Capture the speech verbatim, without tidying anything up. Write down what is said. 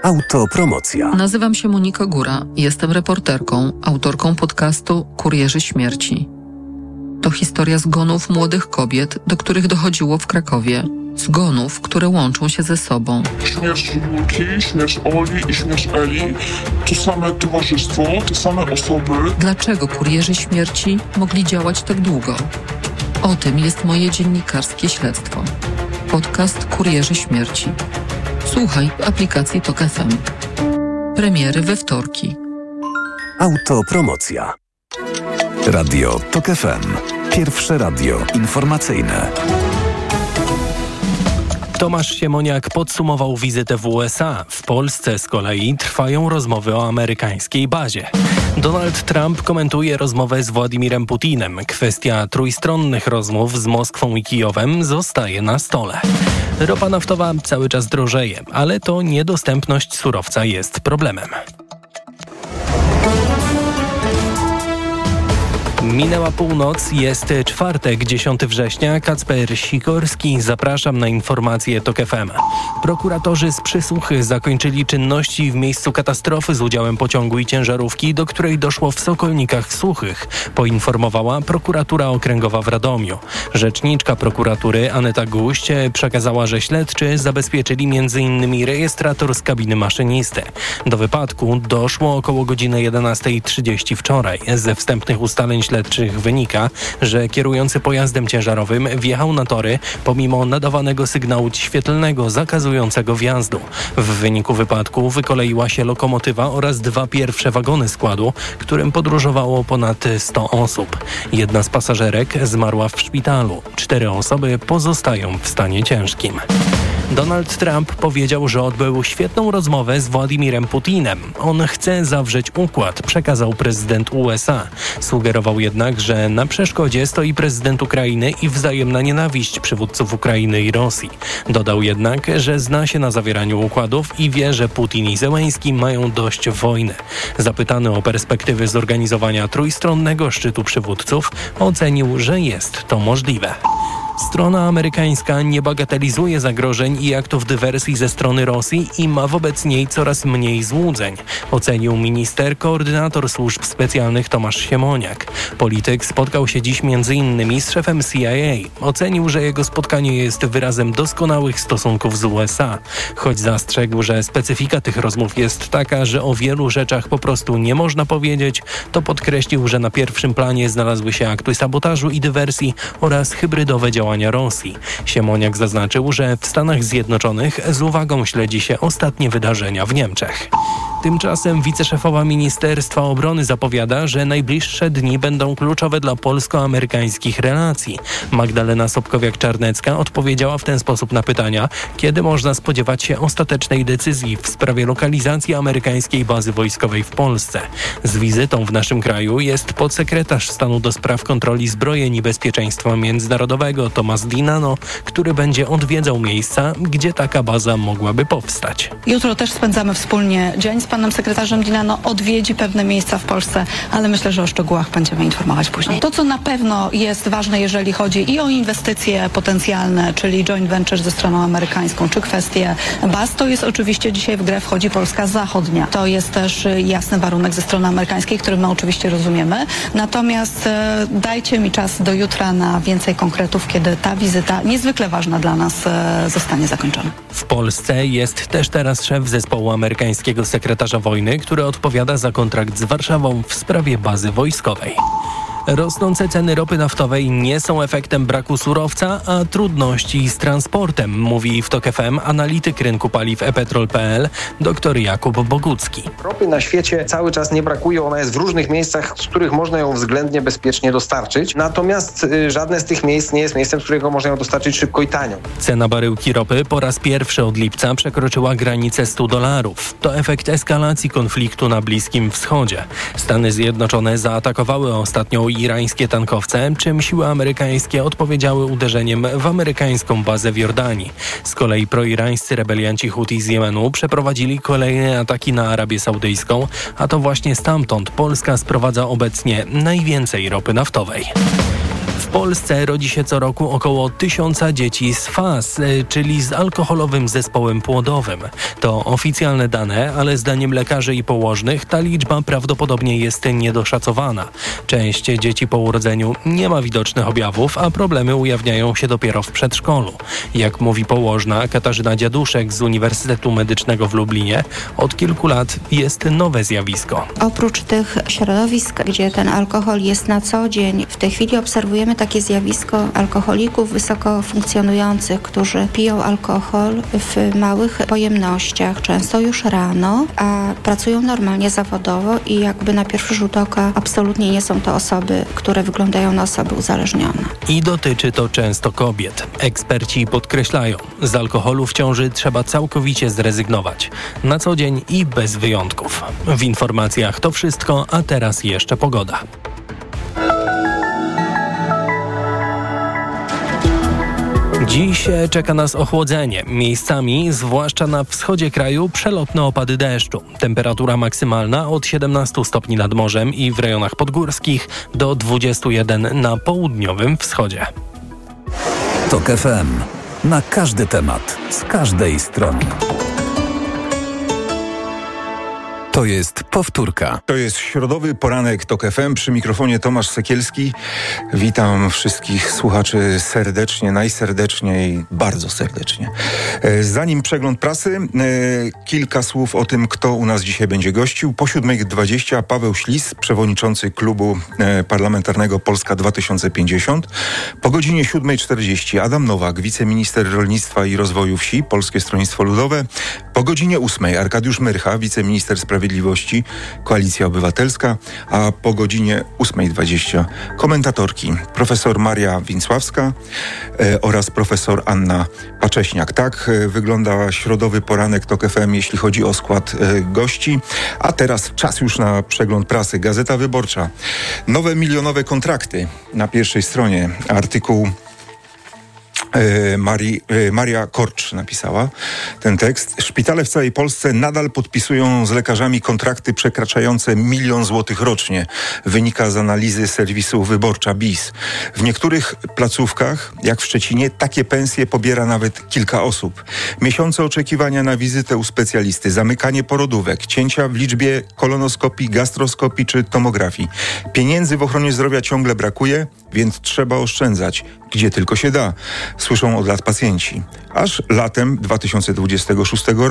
Autopromocja. Nazywam się Monika Góra. Jestem reporterką, autorką podcastu Kurierzy Śmierci. To historia zgonów młodych kobiet, do których dochodziło w Krakowie. Zgonów, które łączą się ze sobą. Śmierć Julki, śmierć Oli i śmierć Eli to same towarzystwo, te same osoby. Dlaczego kurierzy śmierci mogli działać tak długo? O tym jest moje dziennikarskie śledztwo. Podcast Kurierzy Śmierci. Słuchaj w aplikacji Tok F M. Premiery we wtorki. Autopromocja. Radio Tok F M. Pierwsze radio informacyjne. Tomasz Siemoniak podsumował wizytę w U S A. W Polsce z kolei trwają rozmowy o amerykańskiej bazie. Donald Trump komentuje rozmowę z Władimirem Putinem. Kwestia trójstronnych rozmów z Moskwą i Kijowem zostaje na stole. Ropa naftowa cały czas drożeje, ale to niedostępność surowca jest problemem. Minęła północ, jest czwartek, dziesiątego września. Kacper Sikorski, zapraszam na informacje Tok F M. Prokuratorzy z Przysłuchy zakończyli czynności w miejscu katastrofy z udziałem pociągu i ciężarówki, do której doszło w Sokolnikach Suchych, poinformowała prokuratura okręgowa w Radomiu. Rzeczniczka prokuratury Aneta Guść przekazała, że śledczy zabezpieczyli między innymi rejestrator z kabiny maszynisty. Do wypadku doszło około godziny jedenastej trzydzieści wczoraj. Ze wstępnych ustaleń śledczych wynika, że kierujący pojazdem ciężarowym wjechał na tory pomimo nadawanego sygnału świetlnego zakazującego wjazdu. W wyniku wypadku wykoleiła się lokomotywa oraz dwa pierwsze wagony składu, którym podróżowało ponad sto osób. Jedna z pasażerek zmarła w szpitalu. Cztery osoby pozostają w stanie ciężkim. Donald Trump powiedział, że odbył świetną rozmowę z Władimirem Putinem. On chce zawrzeć układ, przekazał prezydent U S A. Sugerował jednak, że na przeszkodzie stoi prezydent Ukrainy i wzajemna nienawiść przywódców Ukrainy i Rosji. Dodał jednak, że zna się na zawieraniu układów i wie, że Putin i Zełenski mają dość wojny. Zapytany o perspektywy zorganizowania trójstronnego szczytu przywódców, ocenił, że jest to możliwe. Strona amerykańska nie bagatelizuje zagrożeń i aktów dywersji ze strony Rosji i ma wobec niej coraz mniej złudzeń, ocenił minister koordynator służb specjalnych Tomasz Siemoniak. Polityk spotkał się dziś między innymi z szefem C I A. Ocenił, że jego spotkanie jest wyrazem doskonałych stosunków z U S A. Choć zastrzegł, że specyfika tych rozmów jest taka, że o wielu rzeczach po prostu nie można powiedzieć, to podkreślił, że na pierwszym planie znalazły się akty sabotażu i dywersji oraz hybrydowe działania Rosji. Siemoniak zaznaczył, że w Stanach Zjednoczonych z uwagą śledzi się ostatnie wydarzenia w Niemczech. Tymczasem wiceszefowa Ministerstwa Obrony zapowiada, że najbliższe dni będą kluczowe dla polsko-amerykańskich relacji. Magdalena Sobkowiak-Czarnecka odpowiedziała w ten sposób na pytania, kiedy można spodziewać się ostatecznej decyzji w sprawie lokalizacji amerykańskiej bazy wojskowej w Polsce. Z wizytą w naszym kraju jest podsekretarz stanu do spraw kontroli zbrojeń i bezpieczeństwa międzynarodowego Tomasz Dinano, który będzie odwiedzał miejsca, gdzie taka baza mogłaby powstać. Jutro też spędzamy wspólnie dzień z panem sekretarzem Dinano, odwiedzi pewne miejsca w Polsce, ale myślę, że o szczegółach będziemy informować później. To, co na pewno jest ważne, jeżeli chodzi i o inwestycje potencjalne, czyli joint venture ze stroną amerykańską, czy kwestie baz, to jest oczywiście dzisiaj w grę wchodzi Polska Zachodnia. To jest też jasny warunek ze strony amerykańskiej, który my oczywiście rozumiemy. Natomiast e, dajcie mi czas do jutra na więcej konkretów, kiedy ta wizyta, niezwykle ważna dla nas, e, zostanie zakończona. W Polsce jest też teraz szef zespołu amerykańskiego sekretarza wojny, który odpowiada za kontrakt z Warszawą w sprawie bazy wojskowej. Rosnące ceny ropy naftowej nie są efektem braku surowca, a trudności z transportem, mówi w Tok F M analityk rynku paliw e petrol kropka p l dr Jakub Bogucki. Ropy na świecie cały czas nie brakuje, ona jest w różnych miejscach, z których można ją względnie bezpiecznie dostarczyć, natomiast y, żadne z tych miejsc nie jest miejscem, z którego można ją dostarczyć szybko i tanio. Cena baryłki ropy po raz pierwszy od lipca przekroczyła granicę stu dolarów. To efekt eskalacji konfliktu na Bliskim Wschodzie. Stany Zjednoczone zaatakowały ostatnio irańskie tankowce, czym siły amerykańskie odpowiedziały uderzeniem w amerykańską bazę w Jordanii. Z kolei proirańscy rebelianci Huti z Jemenu przeprowadzili kolejne ataki na Arabię Saudyjską, a to właśnie stamtąd Polska sprowadza obecnie najwięcej ropy naftowej. W Polsce rodzi się co roku około tysiąca dzieci z F A S, czyli z alkoholowym zespołem płodowym. To oficjalne dane, ale zdaniem lekarzy i położnych ta liczba prawdopodobnie jest niedoszacowana. Część dzieci po urodzeniu nie ma widocznych objawów, a problemy ujawniają się dopiero w przedszkolu. Jak mówi położna Katarzyna Dziaduszek z Uniwersytetu Medycznego w Lublinie, od kilku lat jest nowe zjawisko. Oprócz tych środowisk, gdzie ten alkohol jest na co dzień, w tej chwili obserwujemy takie zjawisko alkoholików wysoko funkcjonujących, którzy piją alkohol w małych pojemnościach, często już rano, a pracują normalnie zawodowo i jakby na pierwszy rzut oka absolutnie nie są to osoby, które wyglądają na osoby uzależnione. I dotyczy to często kobiet. Eksperci podkreślają, z alkoholu w ciąży trzeba całkowicie zrezygnować. Na co dzień i bez wyjątków. W informacjach to wszystko, a teraz jeszcze pogoda. Dziś czeka nas ochłodzenie. Miejscami, zwłaszcza na wschodzie kraju, przelotne opady deszczu. Temperatura maksymalna od siedemnastu stopni nad morzem i w rejonach podgórskich do dwudziestu jeden na południowym wschodzie. TOK F M. Na każdy temat, z każdej strony. To jest powtórka. To jest środowy poranek TOK F M. Przy mikrofonie Tomasz Sekielski. Witam wszystkich słuchaczy serdecznie, najserdeczniej, bardzo serdecznie. Zanim przegląd prasy, kilka słów o tym, kto u nas dzisiaj będzie gościł. Po siódmej dwadzieścia Paweł Ślis, przewodniczący klubu parlamentarnego Polska dwa tysiące pięćdziesiąt. Po godzinie siódmej czterdzieści Adam Nowak, wiceminister rolnictwa i rozwoju wsi, Polskie Stronnictwo Ludowe. Po godzinie ósmej Arkadiusz Myrcha, wiceminister Sprawiedliwości, Koalicja Obywatelska, a po godzinie ósmej dwadzieścia komentatorki profesor Maria Wincławska e, oraz profesor Anna Pacześniak. Tak e, wygląda środowy poranek TOK F M, jeśli chodzi o skład e, gości. A teraz czas już na przegląd prasy. Gazeta Wyborcza. Nowe milionowe kontrakty na pierwszej stronie. Artykuł Marii, Maria Korcz napisała ten tekst. Szpitale w całej Polsce nadal podpisują z lekarzami kontrakty przekraczające milion złotych rocznie. Wynika z analizy serwisu Wyborcza B I S. W niektórych placówkach, jak w Szczecinie, takie pensje pobiera nawet kilka osób. Miesiące oczekiwania na wizytę u specjalisty, zamykanie porodówek, cięcia w liczbie kolonoskopii, gastroskopii czy tomografii. Pieniędzy w ochronie zdrowia ciągle brakuje, więc trzeba oszczędzać, gdzie tylko się da. Słyszą od lat pacjenci. Aż latem dwa tysiące dwudziestego szóstego roku